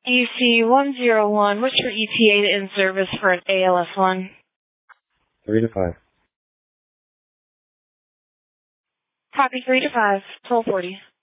EC101, what's your ETA in service for an ALS1? 3 to 5. Copy 3 to 5, 1240.